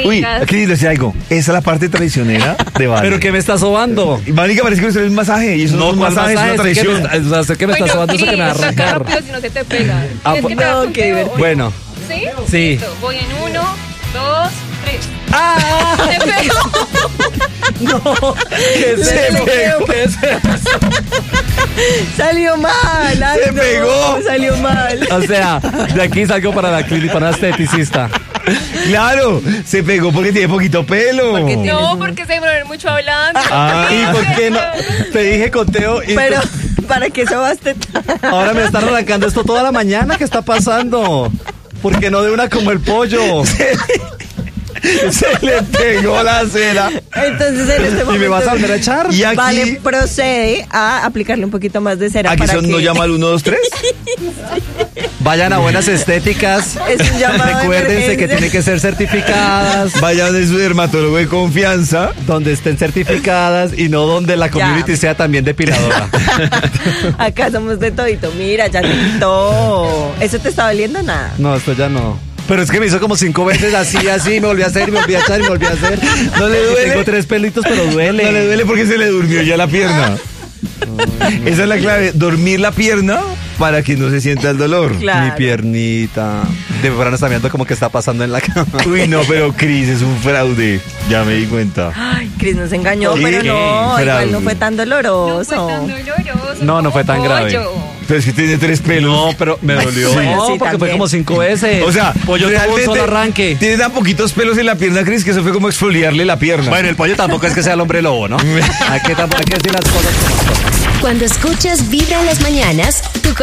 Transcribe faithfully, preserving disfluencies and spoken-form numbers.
Uy, digas. aquí les decía algo. Esa es la parte traicionera de Vale. ¿Pero qué me está sobando? Marica, parece que usted es un masaje y eso no, es un ¿cuál masaje, masaje? es una Sé que traición. me está- o sea, sé que me está Bueno, sobando eso que me va a Cris, toca arrancar. rápido si no se te pega. Ah, ¿Quieres que te no, haga qué conteo? divertido. Bueno. ¿Sí? Sí. Listo. Voy en uno, dos, tres. ¡Ah! ¡Se pegó! No, ¿qué es Se eso? pegó. ¿Qué es eso? Salió mal. Ay, Se no, pegó. Salió mal. O sea, de aquí salgo para la clínica, para una esteticista. Claro, se pegó porque tiene poquito pelo. Porque tiene- No, porque se demoraron mucho hablando. Ah, ¿Y por qué no? Te dije conteo y Pero, ¿para qué sobaste? ahora me están arrancando esto toda la mañana. ¿Qué está pasando? ¿Por qué no de una como el pollo? Se le pegó la cera. Entonces, en este momento. ¿Y me vas a volver a echar? Y aquí, Vale, procede a aplicarle un poquito más de cera. aquí para son que... no llama al uno, dos, tres. Vayan a Buenas Estéticas. Es un llamado de Recuérdense que emergencia. tienen que ser certificadas. Vayan de su dermatólogo de confianza. Donde estén certificadas y no donde la community Ya. sea también depiladora. Acá somos de todito. Mira, ya te quitó. ¿Eso te está doliendo? Nada. No, esto ya no. Pero es que me hizo como cinco veces así, así, me volví a hacer, y me volví a echar y me volví a hacer. ¿No le Y duele? tengo tres pelitos, pero duele. No le duele porque se le durmió ya la pierna. Esa es la clave, dormir la pierna para que no se sienta el dolor. Claro. Mi piernita. De verano está viendo como que está pasando en la cama. Uy, no, pero Cris es un fraude. Ya me di cuenta. Ay, Cris nos engañó, Sí, pero no, fraude. igual no fue tan No doloroso. fue tan doloroso. No, no fue tan como grave. pollo. Pero es que tiene tres pelos. No, pero me dolió. Sí, No, sí, porque fue también. como cinco veces. O sea, pollo tuvo un realmente solo arranque. Tiene tan poquitos pelos en la pierna, Cris, que eso fue como exfoliarle la pierna. Bueno, el pollo tampoco es que sea el hombre lobo, ¿no? Hay que, tampoco hay que decir las cosas como son. Cuando escuchas Vibra en las mañanas, tu